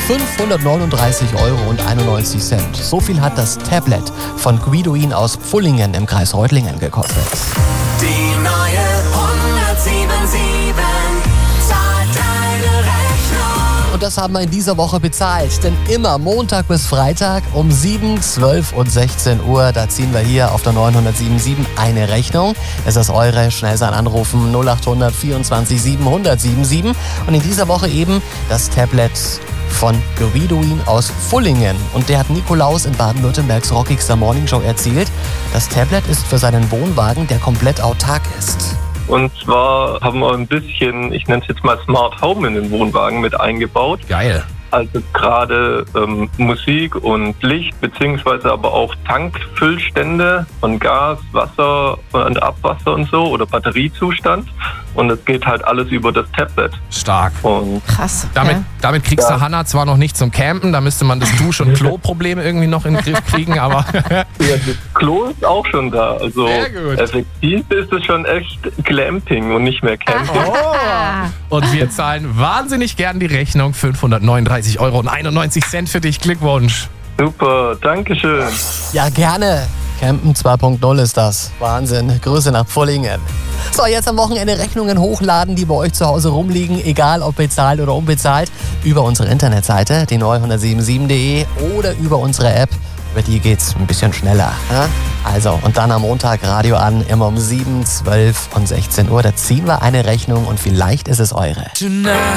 539,91 €. So viel hat das Tablet von Guidoin aus Pfullingen im Kreis Reutlingen gekostet. Die neue 107.7 zahlt deine Rechnung. Und das haben wir in dieser Woche bezahlt. Denn immer Montag bis Freitag um 7, 12 und 16 Uhr, da ziehen wir hier auf der 907.7 eine Rechnung. Es ist eure. Schnell sein Anrufen 0800 24 700 Und in dieser Woche eben das Tablet von Guidoin aus Pfullingen. Und der hat Nikolaus in Baden-Württembergs rockigster Morningshow erzählt, das Tablet ist für seinen Wohnwagen, der komplett autark ist. Und zwar haben wir ein bisschen, ich nenne es jetzt mal Smart Home in den Wohnwagen mit eingebaut. Geil. Also gerade Musik und Licht, beziehungsweise aber auch Tankfüllstände von Gas, Wasser und Abwasser und so oder Batteriezustand. Und es geht halt alles über das Tablet. Stark. Und Krass. Okay. Damit kriegst du Hannah zwar noch nicht zum Campen, da müsste man das Dusch- und Klo-Problem irgendwie noch in den Griff kriegen, aber... ja, das Klo ist auch schon da. Also Sehr gut. effektiv ist es schon echt Glamping und nicht mehr Camping. Und wir zahlen wahnsinnig gern die Rechnung. 539,91 € für dich. Glückwunsch. Super, Dankeschön. Ja, gerne. Campen 2.0 ist das. Wahnsinn. Grüße nach Pfullingen. So, jetzt am Wochenende Rechnungen hochladen, die bei euch zu Hause rumliegen, egal ob bezahlt oder unbezahlt, über unsere Internetseite, die 907.7.de oder über unsere App. Über die geht's ein bisschen schneller. Ja? Also, und dann am Montag Radio an, immer um 7, 12 und 16 Uhr. Da ziehen wir eine Rechnung und vielleicht ist es eure. Tonight.